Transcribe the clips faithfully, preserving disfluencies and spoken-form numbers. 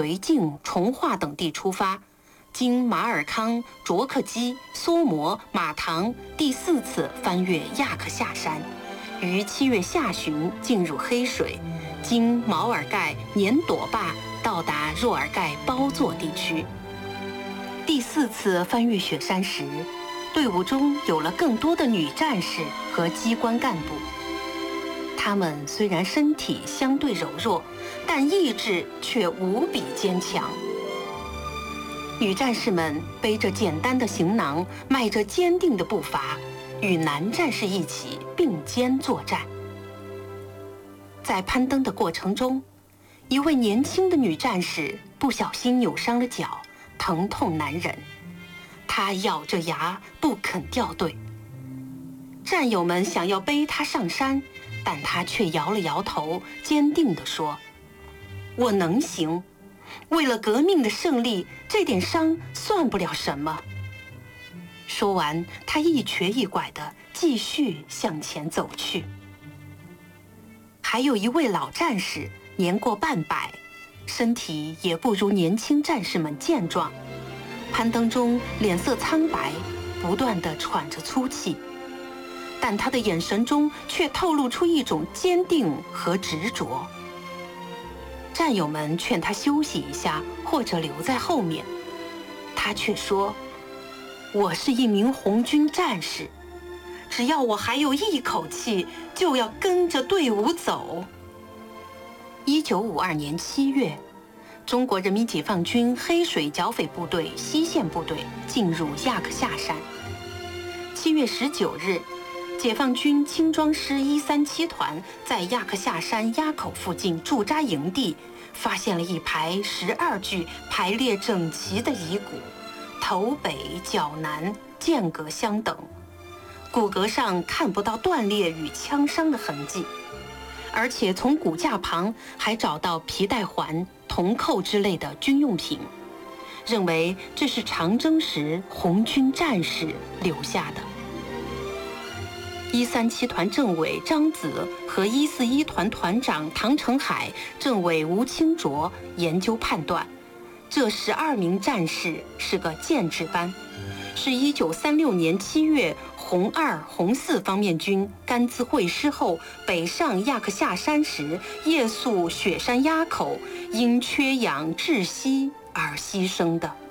维净、从化等地出发，经马尔康、卓克基、梭摩、马唐，第四次翻越亚克夏山，于七月下旬进入黑水，经毛尔盖、年朵坝，到达若尔盖包座地区。第四次翻越雪山时，队伍中有了更多的女战士和机关干部。她们虽然身体相对柔弱，但意志却无比坚强。女战士们背着简单的行囊，迈着坚定的步伐，与男战士一起并肩作战。在攀登的过程中，一位年轻的女战士不小心扭伤了脚，疼痛难忍。她咬着牙不肯掉队。战友们想要背她上山，但她却摇了摇头，坚定地说：“我能行。为了革命的胜利，这点伤算不了什么。”说完，她一瘸一拐地继续向前走去。还有一位老战士，年过半百，身体也不如年轻战士们健壮，攀登中脸色苍白，不断地喘着粗气，但他的眼神中却透露出一种坚定和执着。战友们劝他休息一下，或者留在后面，他却说：“我是一名红军战士，只要我还有一口气，就要跟着队伍走。”一九五二年七月，中国人民解放军黑水剿匪部队西线部队进入亚克夏山。七月十九日，解放军轻装师一三七团在亚克夏山垭口附近驻扎营地，发现了一排十二具排列整齐的遗骨，头北脚南，间隔相等，骨骼上看不到断裂与枪伤的痕迹，而且从骨架旁还找到皮带环、铜扣之类的军用品，认为这是长征时红军战士留下的。一三七团政委张子和一四一团团长唐成海、政委吴清卓研究判断，这十二名战士是个建制班，是一九三六年七月红二、红四方面军甘孜会师后北上亚克夏山时，夜宿雪山垭口，因缺氧窒息而牺牲的。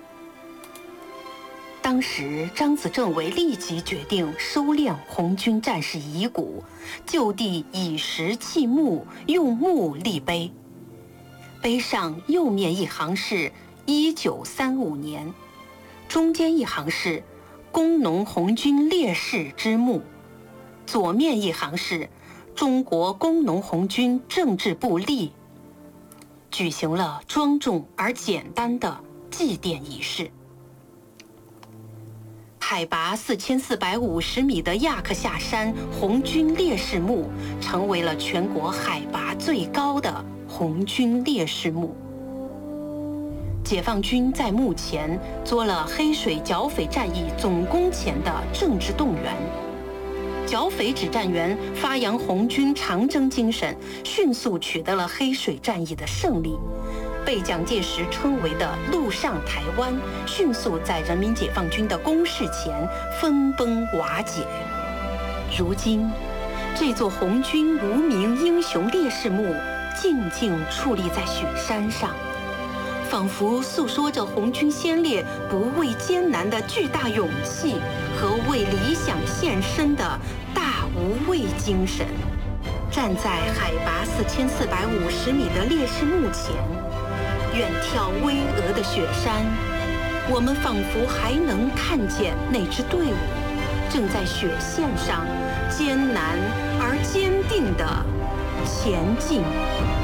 当时张子政委立即决定收敛红军战士遗骨，就地以石砌木，用木立碑。碑上右面一行是一九三五年，中间一行是工农红军烈士之墓，左面一行是中国工农红军政治部立，举行了庄重而简单的祭奠仪式。海拔四千四百五十米的亚克夏山红军烈士墓成为了全国海拔最高的红军烈士墓。解放军在墓前做了黑水剿匪战役总攻前的政治动员，剿匪指战员发扬红军长征精神，迅速取得了黑水战役的胜利，被蒋介石称为的陆上台湾，迅速在人民解放军的攻势前分崩瓦解。如今，这座红军无名英雄烈士墓静静矗立在雪山上，仿佛诉说着红军先烈不畏艰难的巨大勇气和为理想献身的大无畏精神。站在海拔四千四百五十米的烈士墓前，远眺巍峨的雪山，我们仿佛还能看见那支队伍正在雪线上艰难而坚定地前进。